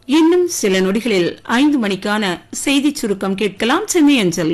இன்னும் சில நொடிகளில் 5 மணிக்கான செய்திச் சுருக்கம் கேட்கலாம். சென்னை அஞ்சல்.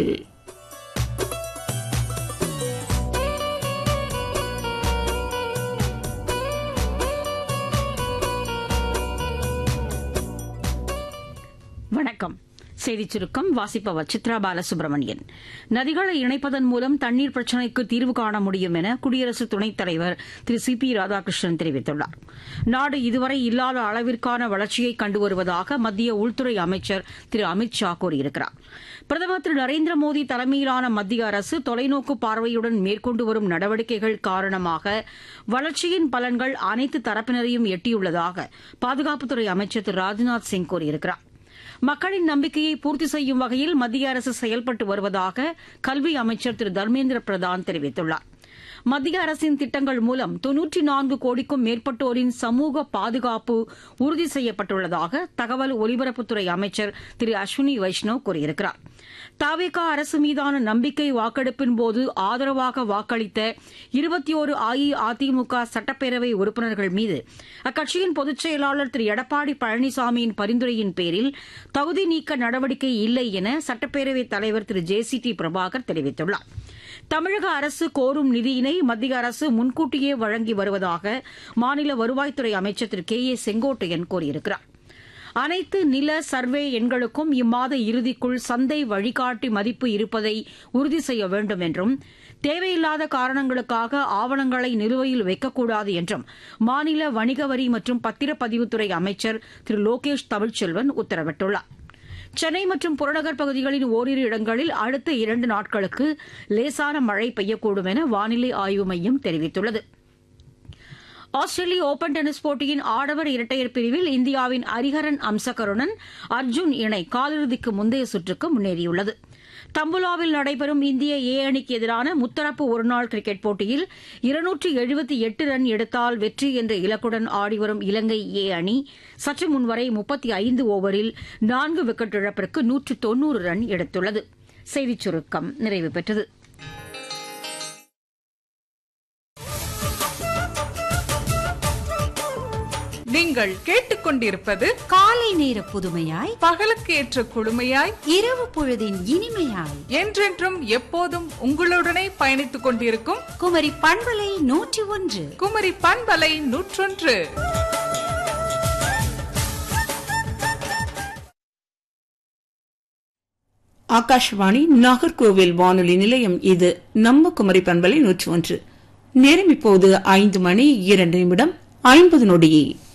வணக்கம். செய்திச் சுருக்கம் வாசிப்பவர் சித்ரா பாலசுப்ரமணியன். நதிகளை இணைப்பதன் மூலம் தண்ணீர் பிரச்சினைக்கு தீர்வு காண முடியும் என குடியரசு துணைத் தலைவர் திரு சி.பி. ராதாகிருஷ்ணன் தெரிவித்துள்ளார். நாடு இதுவரை இல்லாத அளவிற்கான வளர்ச்சியை கண்டு வருவதாக மத்திய உள்துறை அமைச்சர் திரு அமித் ஷா கூறியிருக்கிறார். பிரதமர் திரு நரேந்திர மோடி தலைமையிலான மத்திய அரசு தொலைநோக்கு பார்வையுடன் மேற்கொண்டு வரும் நடவடிக்கைகள் காரணமாக வளர்ச்சியின் பலன்கள் அனைத்து தரப்பினரையும் எட்டியுள்ளதாக பாதுகாப்புத்துறை அமைச்சர் திரு ராஜ்நாத் சிங் கூறியிருக்கிறார். மக்களின் நம்பிக்கையை பூர்த்தி செய்யும் வகையில் மத்திய அரசு செயல்பட்டு வருவதாக கல்வி அமைச்சர் திரு தர்மேந்திர பிரதான் தெரிவித்துள்ளார். மத்திய அரசின் திட்டங்கள் மூலம் 94 கோடிக்கும் மேற்பட்டோரின் சமூக பாதுகாப்பு உறுதி செய்யப்பட்டுள்ளதாக தகவல் ஒலிபரப்புத்துறை அமைச்சர் திரு அஸ்வினி வைஷ்ணவ் கூறியிருக்கிறார். தவேகா அரசு மீதான நம்பிக்கை வாக்கெடுப்பின்போது ஆதரவாக வாக்களித்த 21 அஇஅதிமுக சட்டப்பேரவை உறுப்பினர்கள் மீது அக்கட்சியின் பொதுச் செயலாளர் திரு எடப்பாடி பழனிசாமியின் பரிந்துரையின் பேரில் தகுதி நீக்க நடவடிக்கை இல்லை என சட்டப்பேரவைத் தலைவர் திரு ஜே.சி.டி. பிரபாகர் தெரிவித்துள்ளார். தமிழக அரசு கோரும் நிதியினை மத்திய அரசு முன்கூட்டியே வழங்கி வருவதாக மாநில வருவாய்த்துறை அமைச்சர் திரு கே.ஏ. செங்கோட்டையன் கூறியிருக்கிறார். அனைத்து நில சர்வே எண்களுக்கும் இம்மாத இறுதிக்குள் சந்தை வழிகாட்டி மதிப்பு இருப்பதை உறுதி செய்ய வேண்டும் என்றும் தேவையில்லாத காரணங்களுக்காக ஆவணங்களை நிலுவையில் வைக்கக்கூடாது என்றும் மாநில வணிக வரி மற்றும் பத்திரப்பதிவுத்துறை அமைச்சர் திரு லோகேஷ் தமிழ்ச்செல்வன் உத்தரவிட்டுள்ளார். சென்னை மற்றும் புறநகர் பகுதிகளின் ஓரிரு இடங்களில் அடுத்த 2 நாட்களுக்கு லேசான மழை பெய்யக்கூடும் என வானிலை ஆய்வு மையம் தெரிவித்துள்ளது. ஆஸ்திரேலிய ஓபன் டென்னிஸ் போட்டியின் ஆடவர் இரட்டையர் பிரிவில் இந்தியாவின் ஹரிஹரன் அம்சகருடன் அர்ஜுன் இணை காலிறுதிக்கு முந்தைய சுற்றுக்கு முன்னேறியுள்ளது. தம்புலாவில் நடைபெறும் இந்திய ஏ அணிக்கு எதிரான முத்தரப்பு ஒருநாள் கிரிக்கெட் போட்டியில் 278 ரன் எடுத்தால் வெற்றி என்ற இலக்குடன் ஆடிவரும் இலங்கை ஏ அணி சற்று முன்வரை 35 ஓவரில் 4 விக்கெட் இழப்பிற்கு 190 ரன் எடுத்துள்ளது. செய்திச் சுருக்கம் நிறைவு பெற்றது. நீங்கள் கேட்டுக்கொண்டிருப்பது காலை நேர புதுமையாய், பகலுக்கு ஏற்ற குழுமையாய், இரவு பொழுதின் இனிமையாய், என்றென்றும் எப்போதும் உங்களுடனே பயணித்துக் கொண்டிருக்கும் குமரி பண்பலை 101. குமரி பண்பலை 101. ஆகாஷவாணி நாகர்கோவில் வானொலி நிலையம். இது நம்ம குமரி பண்பலை 101. நேரம் இப்போது 5 மணி 2 நிமிடம் 50 நொடியே.